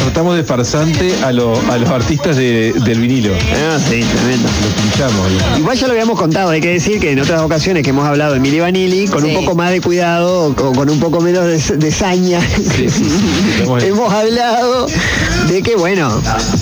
contratamos de farsante a los artistas del vinilo. Ah, sí, tremendo. Lo pinchamos. Igual ya lo habíamos contado, hay que decir que en otras ocasiones que hemos hablado de Milli Vanilli, con un poco más de cuidado, o con un poco menos de saña, hemos hablado de que, bueno,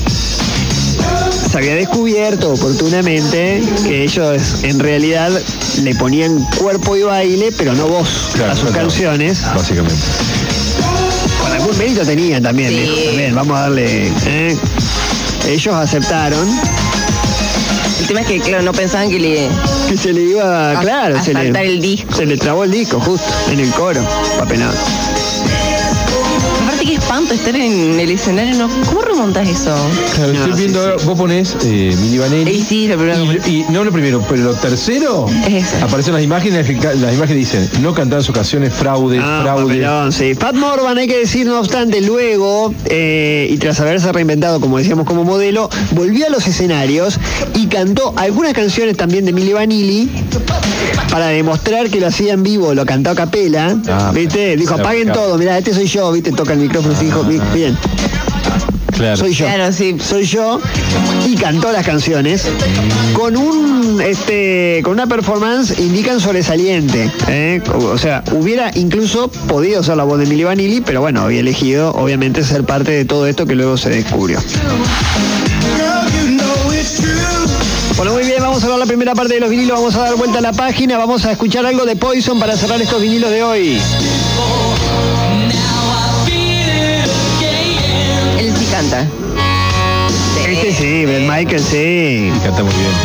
se había descubierto oportunamente que ellos en realidad le ponían cuerpo y baile, pero no voz a sus canciones. Básicamente. Con algún mérito tenían también, Sí. dijo, también, vamos a darle. Ellos aceptaron. El tema es que, claro, no pensaban que se le iba, claro, a saltar el disco. Se le trabó el disco justo en el coro, apenas. Aparte, qué espanto estar en el escenario, ¿no? ¿Cómo remontas eso? Claro, No, estoy viendo, sí. vos ponés Milli Vanilli. Y sí, lo primero. Y no lo primero, pero lo tercero, Es eso. aparecen las imágenes dicen, no cantar sus canciones, fraude. Papelón, sí. Pat Morvan, hay que decir, no obstante, luego, y tras haberse reinventado, como decíamos, como modelo, volvió a los escenarios y cantó algunas canciones también de Milli Vanilli para demostrar que lo hacía en vivo, lo cantó a capela, ¿viste? Dijo, apaguen todo, mirá, este soy yo, ¿viste? Toca el micrófono y dijo, bien. Claro. Soy yo. Claro, sí. Soy yo. Y cantó las canciones con con una performance, indican, sobresaliente. O sea, hubiera incluso podido ser la voz de Milli Vanilli, pero bueno, había elegido, obviamente, ser parte de todo esto que luego se descubrió. Bueno, muy bien, vamos a ver la primera parte de los vinilos, vamos a dar vuelta a la página, vamos a escuchar algo de Poison para cerrar estos vinilos de hoy. Él sí canta. Sí, Bret Michael, sí. Canta muy bien.